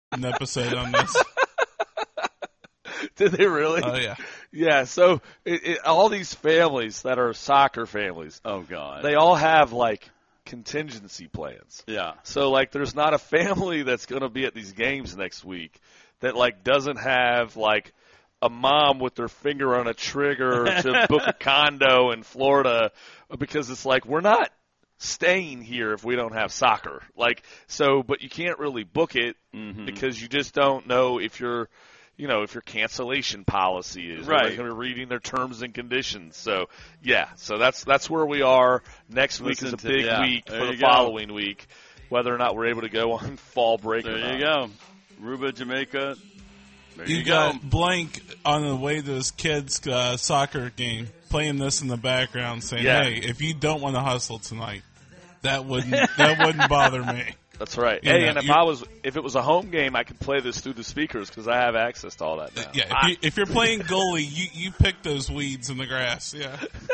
an episode on this. Did they really? Oh, yeah. Yeah, so all these families that are soccer families, Oh, God. they all have, like, contingency plans. Yeah. So, like, there's not a family that's going to be at these games next week that, like, doesn't have, like, a mom with their finger on a trigger to book a condo in Florida, because it's like, we're not staying here if we don't have soccer. Like, so, but you can't really book it because you just don't know if your cancellation policy is. Right. They're going to be reading their terms and conditions. So, yeah, so that's where we are. Next week is a big week for the following week, whether or not we're able to go on fall break or not. There you go. Aruba, Jamaica. There You you got go. Blank on the way to his kid's soccer game, playing this in the background, saying, Yeah. "Hey, if you don't want to hustle tonight, that wouldn't bother me." That's right. You Hey, know, and if it was a home game, I could play this through the speakers because I have access to all that now. Yeah, if you're playing goalie, you pick those weeds in the grass. Yeah,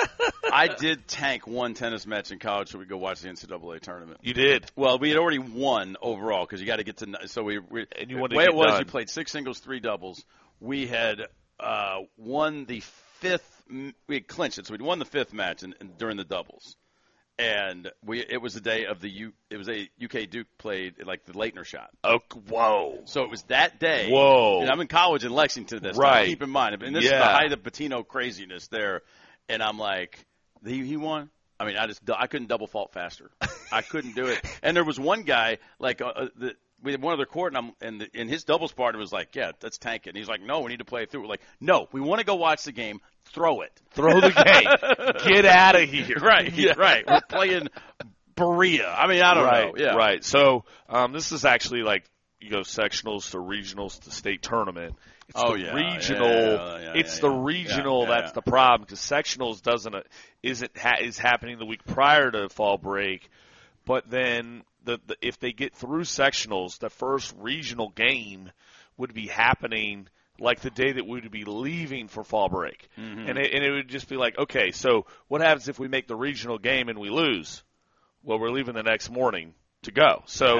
I did tank one tennis match in college so we could go watch the NCAA tournament. You did. Well, we had already won overall because you got to get to. So we And you wanted the way to it get was, done. you played 6 singles, 3 doubles. We had won the 5th. We had clinched it, so we'd won the 5th match during the doubles. And it was the day of it was a UK Duke played like the Leitner shot. Oh, whoa. So it was that day. Whoa. And I'm in college in Lexington this Right. time. Keep in mind. And this is the height of Patino craziness there. And I'm like, he won? I mean, I couldn't double fault faster. I couldn't do it. And there was one guy, like, we had one other court, and his doubles partner was like, yeah, let's tank it. And he's like, no, we need to play it through. We're like, no, we want to go watch the game. Throw it. Throw the game. Get out of here. Right, right. We're playing Berea. I mean, I don't know. Yeah. Right. So this is actually like you go sectionals to regionals to state tournament. It's regional. It's the regional that's the problem because sectionals is happening the week prior to fall break, but then if they get through sectionals, the first regional game would be happening like the day that we would be leaving for fall break. Mm-hmm. And it would just be like, okay, so what happens if we make the regional game and we lose? Well, we're leaving the next morning to go. So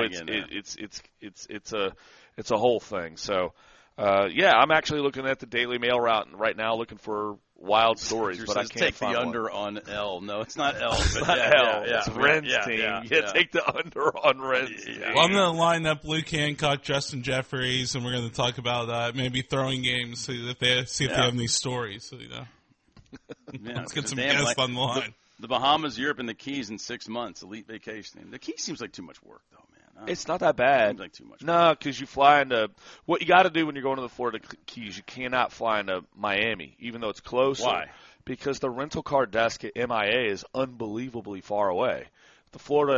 it's a whole thing. So I'm actually looking at the Daily Mail route right now, looking for wild stories, but I can't take find the one. under on L. No, it's not L. It's not L. It's Ren's team. Take the under on Ren's team. Well, I'm going to line up Luke Hancock, Justin Jeffries, and we're going to talk about maybe throwing games, see if they have any stories. So, let's get some guests on the line. The Bahamas, Europe, and the Keys in 6 months. Elite vacationing. The Keys seems like too much work, though, man. It's not that bad. Seems like too much work. No, because you fly into – what you got to do when you're going to the Florida Keys, you cannot fly into Miami, even though it's closer. Why? Because the rental car desk at MIA is unbelievably far away. The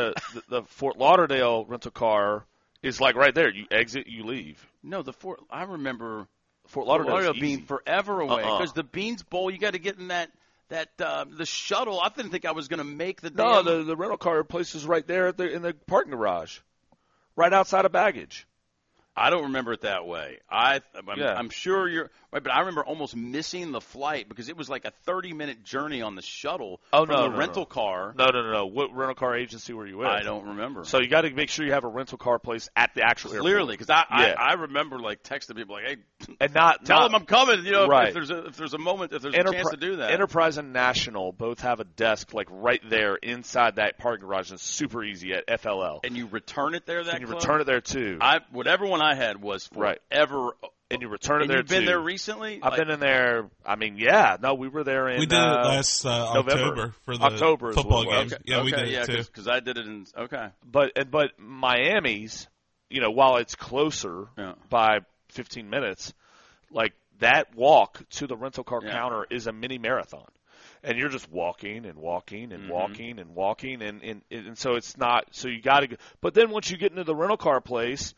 Fort Lauderdale rental car is like right there. You exit, you leave. No, I remember Fort Lauderdale being forever away because the Beans Bowl, you got to get in that the shuttle. I didn't think I was going to make the. No, the rental car place is right there in the parking garage, right outside of baggage. I don't remember it that way. I'm sure you're right, but I remember almost missing the flight because it was like a 30-minute journey on the shuttle from the rental car. No. What rental car agency were you with? I don't remember. So you got to make sure you have a rental car place at the actual airport. Clearly, because I remember like texting people like, "Hey, and tell them I'm coming." You know, right. if there's a moment, if there's a chance to do that. Enterprise and National both have a desk like right there inside that parking garage. And it's super easy at FLL. And you return it there. And you return it there too. Whatever one I had was forever. And you return it there, you've been there recently? I've been in there. I mean, yeah. No, we were there in we did it last October for the football game. Okay. Yeah, we did it too. Because I did it in – okay. But Miami's, while it's closer by 15 minutes, like that walk to the rental car counter is a mini marathon. And you're just walking and walking and walking and walking. And so it's not – so you got to – but then once you get into the rental car place,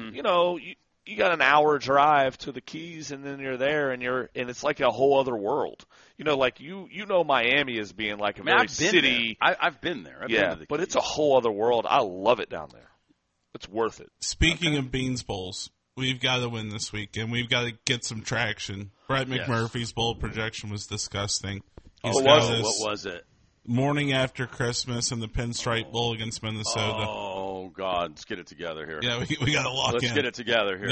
you got an hour drive to the Keys, and then you're there, and it's like a whole other world. Like Miami as being like a very city. I've been there. I've been to the but Keys. It's a whole other world. I love it down there. It's worth it. Speaking of Beans Bowls, we've got to win this week, and we've got to get some traction. Brett McMurphy's bowl projection was disgusting. What was it? Morning after Christmas and the Pinstripe Bowl against Minnesota. Oh, God. Let's get it together here. Yeah, we got to lock in. Let's get it together here.